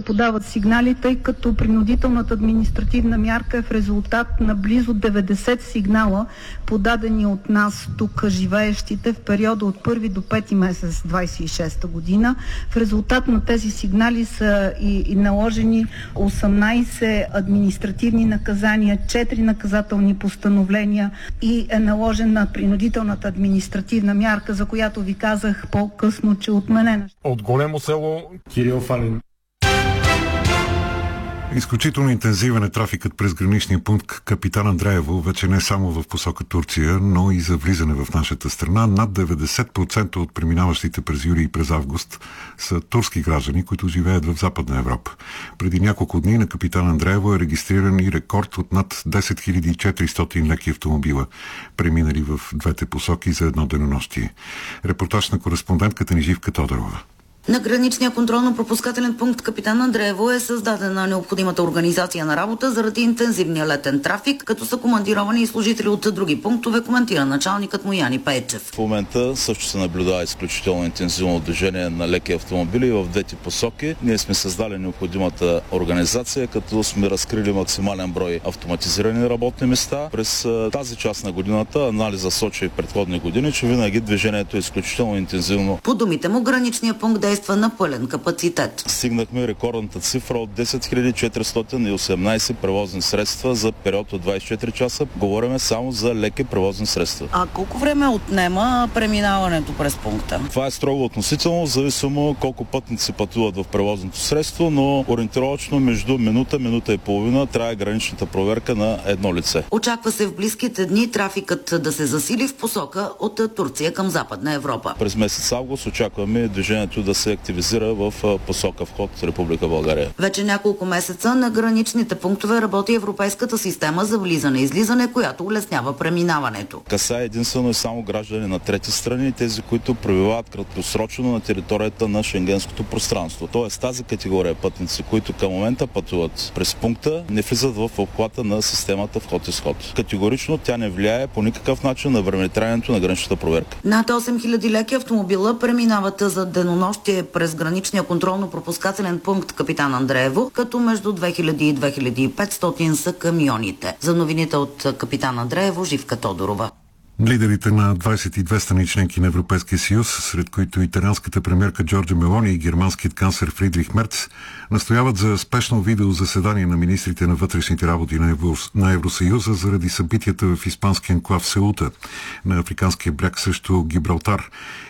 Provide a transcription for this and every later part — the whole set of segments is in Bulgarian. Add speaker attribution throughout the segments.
Speaker 1: подават сигнали, тъй като принудителната административна мярка е в резултат на близо 90 сигнала, подадени от нас тук живеещите в периода от 1 до 5 месец 26 година. В резултат на тези сигнали са и наложени 18 административни наказания, 4 наказателни постановления и е наложена принудителната административна мярка, за която ви казах по-късно, че е отменена.
Speaker 2: От Големо село
Speaker 3: Кирил Фалин.
Speaker 4: Изключително интензивен е трафикът през граничния пункт Капитан Андреево, вече не само в посока Турция, но и за влизане в нашата страна. Над 90% от преминаващите през юли и през август са турски граждани, които живеят в Западна Европа. Преди няколко дни на Капитан Андреево е регистриран и рекорд от над 10 400 леки автомобила, преминали в двете посоки за едно денонощие. Репортаж на кореспондентката ни Живка Тодорова.
Speaker 5: На граничния контролно-пропускателен пункт Капитан Андреево е създадена необходимата организация на работа заради интензивния летен трафик, като са командировани и служители от други пунктове, коментира началникът му Яни Пейчев.
Speaker 6: В момента също се наблюдава изключително интензивно движение на леки автомобили в двете посоки. Ние сме създали необходимата организация, като сме разкрили максимален брой автоматизирани работни места. През тази част на годината анализа сочи и предходни години, че винаги движението е изключително интензивно.
Speaker 5: По думите му, граничния пункт действа на пълен капацитет.
Speaker 6: Стигнахме рекордната цифра от 10 418 превозни средства за период от 24 часа. Говорим само за леки превозни средства.
Speaker 5: А колко време отнема преминаването през пункта?
Speaker 6: Това е строго относително, зависимо колко пътници пътуват в превозното средство, но ориентировачно между минута и половина трябва граничната проверка на едно лице.
Speaker 5: Очаква се в близките дни трафикът да се засили в посока от Турция към Западна Европа.
Speaker 6: През месец август очакваме движението да се активизира в посока вход в Република България.
Speaker 5: Вече няколко месеца на граничните пунктове работи европейската система за влизане и излизане, която улеснява преминаването.
Speaker 6: Касае единствено и само граждани на трети страни и тези, които пребивават краткосрочно на територията на шенгенското пространство. Тоест тази категория пътници, които към момента пътуват през пункта, не влизат в обхвата на системата вход-изход. Категорично тя не влияе по никакъв начин на времетраенето на граничната проверка.
Speaker 5: Над 8000 леки автомобила преминават за денонощие през граничния контролно-пропускателен пункт Капитан Андреево, като между 2000 и 2500 са камионите. За новините от Капитан Андреево, Живка Тодорова.
Speaker 4: Лидерите на 22 страни членки на Европейския съюз, сред които италианската премиерка Джорджа Мелони и германският канцлер Фридрих Мерц, настояват за спешно видеозаседание на министрите на вътрешните работи на Евросъюза заради събитията в испанския анклав Сеута на африканския бряг срещу Гибралтар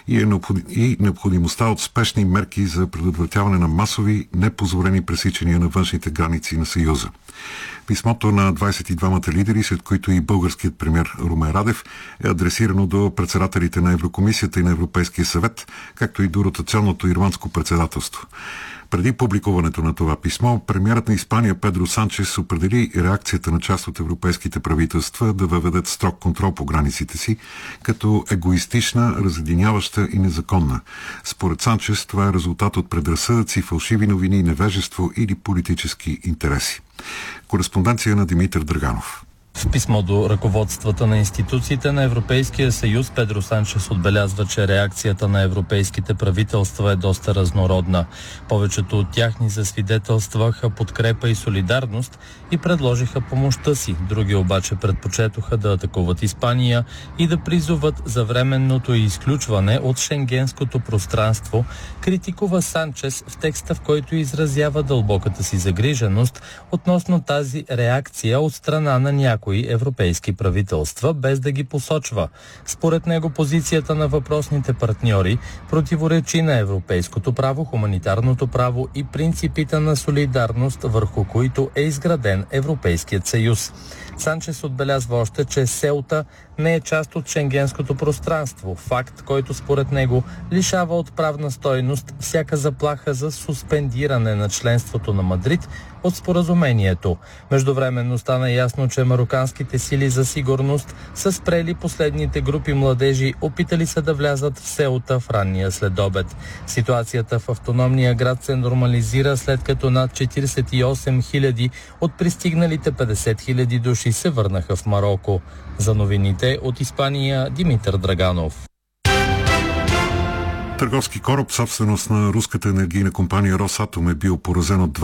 Speaker 4: и необходимостта от спешни мерки за предотвратяване на масови, непозволени пресичания на външните граници на Съюза. Писмото на 22-мата лидери, след които и българският премиер Румен Радев, е адресирано до председателите на Еврокомисията и на Европейския съвет, както и до ротационното ирландско председателство. Преди публикуването на това писмо, премиерът на Испания Педро Санчес определи реакцията на част от европейските правителства да въведат строг контрол по границите си, като егоистична, разединяваща и незаконна. Според Санчес това е резултат от предразсъдъци, фалшиви новини, невежество или политически интереси. Кореспонденция на Димитър Драганов.
Speaker 7: В писмо до ръководствата на институциите на Европейския съюз Педро Санчес отбелязва, че реакцията на европейските правителства е доста разнородна. Повечето от тях ни засвидетелстваха подкрепа и солидарност и предложиха помощта си. Други обаче предпочетоха да атакуват Испания и да призоват за временното изключване от шенгенското пространство, критикува Санчес в текста, в който изразява дълбоката си загриженост относно тази реакция от страна на някои европейски правителства, без да ги посочва. Според него позицията на въпросните партньори противоречи на европейското право, хуманитарното право и принципите на солидарност, върху които е изграден Европейският съюз. Санчес отбелязва още, че Сеута не е част от шенгенското пространство, факт, който според него лишава от правна стойност всяка заплаха за суспендиране на членството на Мадрид от споразумението. Междувременно стана ясно, че мароканските сили за сигурност са спрели последните групи младежи, опитали се да влязат в Сеута в ранния следобед. Ситуацията в автономния град се нормализира, след като над 48 000 от пристигналите 50 000 души се върнаха в Мароко. За новините от Испания, Димитър Драганов.
Speaker 4: Търговски кораб, собственост на руската енергийна компания Росатом, е бил поразен от